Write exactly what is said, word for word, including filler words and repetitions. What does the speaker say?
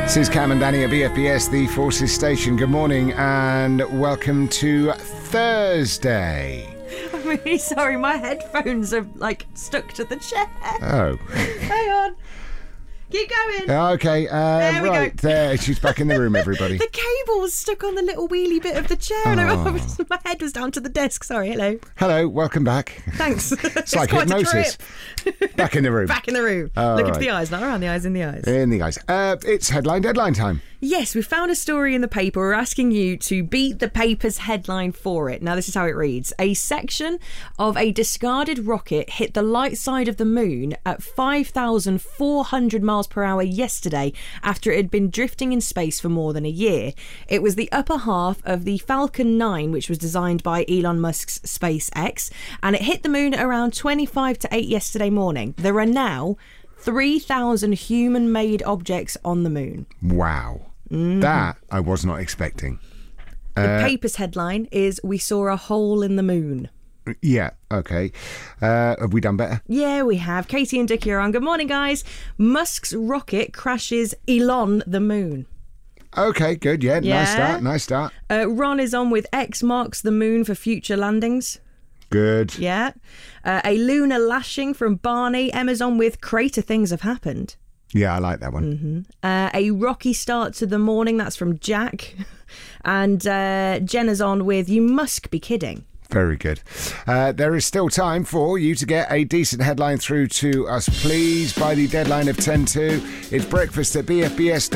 This is Cam and Danny at B F B S, the Forces Station. Good morning and welcome to Thursday. I'm really sorry, my headphones are like stuck to the chair. Oh. Hang on. Keep going. Okay, uh, There we right, go. there. She's back in the room, everybody. The cable was stuck on the little wheelie bit of the chair. And I Oh. was, my head was down to the desk. Sorry, hello. Hello, welcome back. Thanks. It's like quite a hypnosis. trip. Back in the room. Back in the room. All Look right. into the eyes, not around the eyes, in the eyes. In the eyes. Uh, it's headline deadline time. Yes, we found a story in the paper. We're asking you to beat the paper's headline for it. Now, this is how it reads. A section of a discarded rocket hit the light side of the moon at five thousand four hundred miles per hour yesterday after it had been drifting in space for more than a year. It was the upper half of the Falcon nine, which was designed by Elon Musk's SpaceX, and it hit the moon at around twenty-five to eight yesterday morning. There are now three thousand human-made objects on the moon. Wow. Mm-hmm. That I was not expecting. The Uh, paper's headline is, "We saw a hole in the moon." Yeah, okay. Uh, have we done better? Yeah, we have. Katie and Dickie are on. Good morning, guys. Musk's rocket crashes Elon the moon. Okay, good. Yeah, Yeah. nice start, nice start. Uh, Ron is on with X marks the moon for future landings. Good. Yeah. Uh, a lunar lashing from Barney. Emma's on with crater things have happened. Yeah, I like that one. Mm-hmm. Uh, a rocky start to the morning. That's from Jack. And uh, Jenna's on with you must be kidding. Very good. Uh, there is still time for you to get a decent headline through to us, please, by the deadline of ten to. It's breakfast at B F B S.